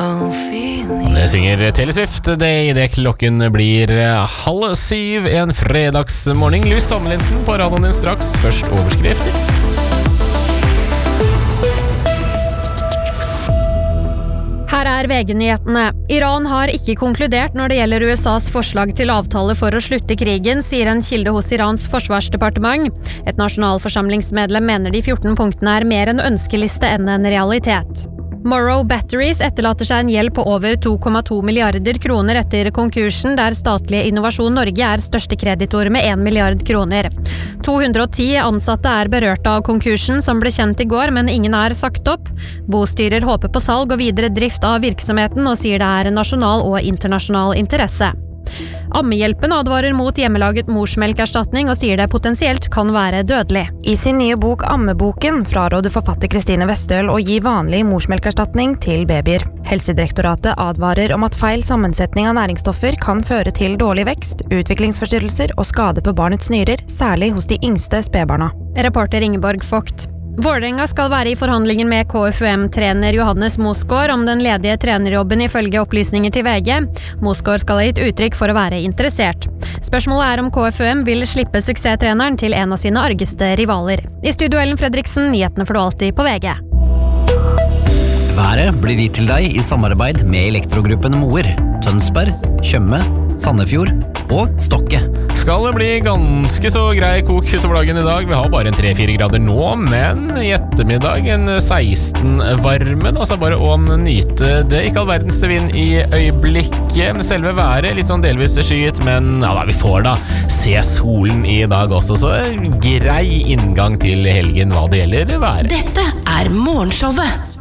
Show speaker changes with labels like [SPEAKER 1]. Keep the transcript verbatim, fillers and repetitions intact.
[SPEAKER 1] Det synger Taylor Swift det i det klokken blir halv syv en fredagsmorgen. Louis Tomlinson på radioen din straks. Først overskrifter.
[SPEAKER 2] Her er V G-nyhetene. Iran har ikke konkludert når det gjelder U S A's forslag til avtale for å slutte krigen, sier en kilde hos Irans forsvarsdepartement. Et nasjonalforsamlingsmedlem mener de fjorten punktene er mer en ønskeliste enn en realitet. Morrow Batteries etterlater seg en gjeld på over to komma to milliarder kroner etter konkursen, der statlige Innovasjon Norge er største kreditor med en milliard kroner. to hundre og ti ansatte er berørt av konkursen, som ble kjent i går, men ingen er sagt opp. Bostyrer håper på salg og videre drift av virksomheten, og sier det er nasjonal og internasjonal interesse. Ammehjelpen advarer mot hjemmelaget morsmelkerstatning og sier det potensielt kan være dødelig.
[SPEAKER 3] I sin nye bok Ammeboken fraråder forfatter Kristine Westøl å gi vanlig morsmelkerstatning til babyer. Helsedirektoratet advarer om at feil sammensetning av næringsstoffer kan føre til dårlig vekst, utviklingsforstyrrelser og skade på barnets nyrer, særlig hos de yngste spedbarna.
[SPEAKER 2] Reporter Ingeborg Vogt. Vålerenga skal være i forhandlinger med K F U M-trener Johannes Mosgaard om den ledige trenerjobben ifølge opplysninger til V G. Mosgaard skal ha gitt uttrykk for å være interessert. Spørsmålet er om K F U M vil slippe suksesstreneren til en av sine argeste rivaler. I studio Ellen Fredriksen, nyhetene får du alltid på V G.
[SPEAKER 4] Været blir gitt til deg i samarbeid med Elektrogruppen Moer, Tønsberg, Tjøme, Sandefjord og Stokke.
[SPEAKER 1] Skal det bli ganske så grei kok utover dagen i dag. Vi har bare en tre fire grader nå, men i ettermiddag en seksten varme. Altså bare å nyte det. Ikke all verdens til vind i øyeblikket. Men selve været litt sånn delvis skyet, men ja da, vi får da se solen i dag også. Så grei inngang til helgen hva det gjelder været.
[SPEAKER 5] Dette er morgenshowet